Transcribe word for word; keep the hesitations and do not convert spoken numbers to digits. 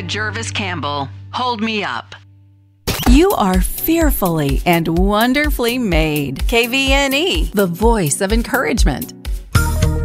with Jervis Campbell. Hold me up. You are fearfully and wonderfully made. K V N E, the voice of encouragement.